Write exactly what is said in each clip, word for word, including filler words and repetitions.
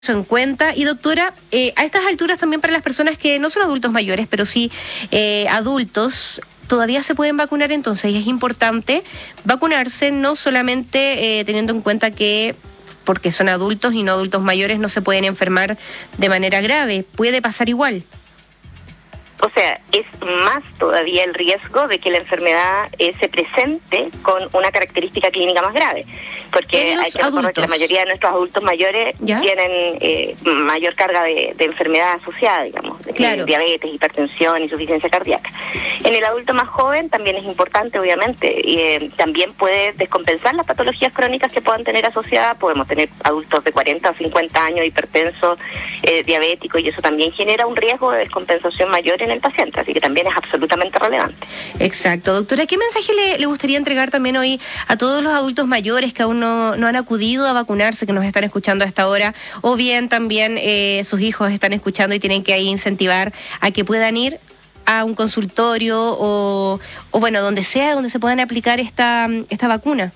en cuenta. Y doctora, eh, a estas alturas también para las personas que no son adultos mayores, pero sí eh, adultos, todavía se pueden vacunar entonces, y es importante vacunarse, no solamente eh, teniendo en cuenta que porque son adultos y no adultos mayores no se pueden enfermar de manera grave, puede pasar igual. O sea, es más todavía el riesgo de que la enfermedad eh, se presente con una característica clínica más grave. Porque hay que recordar que la mayoría de nuestros adultos mayores ¿Ya? tienen eh, mayor carga de, de enfermedad asociada, digamos, de, claro. diabetes, hipertensión, insuficiencia cardíaca. En el adulto más joven también es importante, obviamente, y eh, también puede descompensar las patologías crónicas que puedan tener asociadas. Podemos tener adultos de cuarenta o cincuenta años hipertensos, eh, diabéticos, y eso también genera un riesgo de descompensación mayor en el paciente, así que también es absolutamente relevante. Exacto. Doctora, ¿qué mensaje le, le gustaría entregar también hoy a todos los adultos mayores que aún no, no han acudido a vacunarse, que nos están escuchando a esta hora, o bien también eh, sus hijos están escuchando y tienen que ahí incentivar a que puedan ir a un consultorio o, o bueno, donde sea, donde se puedan aplicar esta, esta vacuna?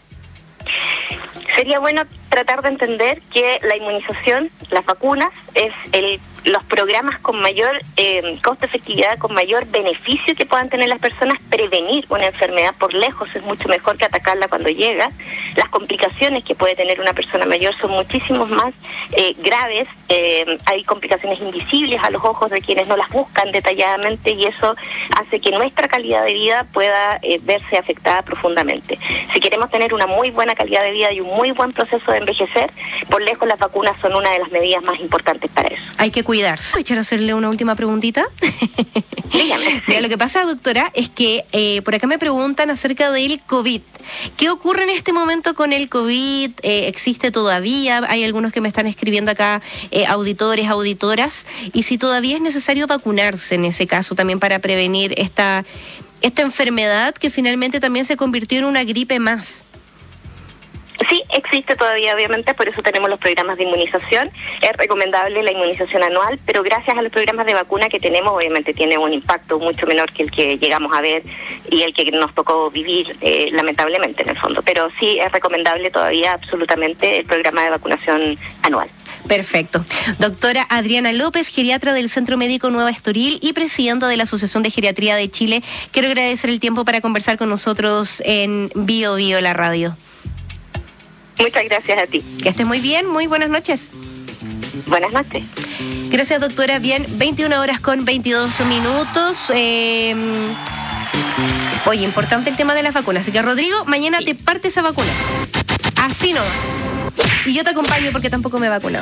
Sería bueno tratar de entender que la inmunización, las vacunas, es el los programas con mayor eh, costo-efectividad, con mayor beneficio que puedan tener las personas. Prevenir una enfermedad por lejos es mucho mejor que atacarla cuando llega. Las complicaciones que puede tener una persona mayor son muchísimos más eh, graves. Eh, hay complicaciones invisibles a los ojos de quienes no las buscan detalladamente, y eso hace que nuestra calidad de vida pueda eh, verse afectada profundamente. Si queremos tener una muy buena calidad de vida y un muy buen proceso de envejecer, por lejos las vacunas son una de las medidas más importantes para eso. Hay que cuidarse. ¿Voy a echar a hacerle una última preguntita? Dígame. Mira, lo que pasa, doctora, es que eh, por acá me preguntan acerca del COVID. ¿Qué ocurre en este momento con el COVID? Eh, ¿Existe todavía? Hay algunos que me están escribiendo acá, eh, auditores, auditoras, y si todavía es necesario vacunarse en ese caso también para prevenir esta, esta enfermedad que finalmente también se convirtió en una gripe más. Sí, existe todavía, obviamente, por eso tenemos los programas de inmunización. Es recomendable la inmunización anual, pero gracias a los programas de vacuna que tenemos, obviamente tiene un impacto mucho menor que el que llegamos a ver y el que nos tocó vivir, eh, lamentablemente, en el fondo. Pero sí es recomendable todavía absolutamente el programa de vacunación anual. Perfecto. Doctora Adriana López, geriatra del Centro Médico Nueva Estoril y presidenta de la Asociación de Geriatría de Chile, quiero agradecer el tiempo para conversar con nosotros en Bio Bio, la radio. Muchas gracias a ti. Que estés muy bien, muy buenas noches. Buenas noches. Gracias, doctora. Bien, veintiuna horas con veintidós minutos. Eh, oye, importante el tema de las vacunas. Así que, Rodrigo, mañana sí. te parte esa vacuna. Así nomás. Y yo te acompaño porque tampoco me he vacunado.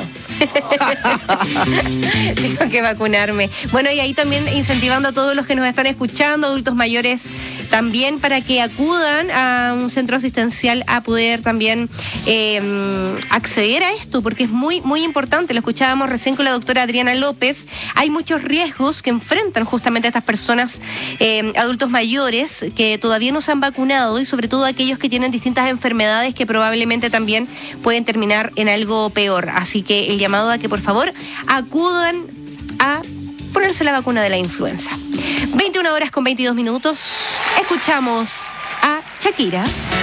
Tengo que vacunarme. Bueno, y ahí también incentivando a todos los que nos están escuchando, adultos mayores también, para que acudan a un centro asistencial a poder también eh, acceder a esto, porque es muy, muy importante. Lo escuchábamos recién con la doctora Adriana López. Hay muchos riesgos que enfrentan justamente a estas personas, eh, adultos mayores, que todavía no se han vacunado, y sobre todo aquellos que tienen distintas enfermedades que probablemente también pueden terminar en algo peor. Así que el llamado a que por favor acudan a ponerse la vacuna de la influenza. veintiuna horas con veintidós minutos. Escuchamos a Shakira.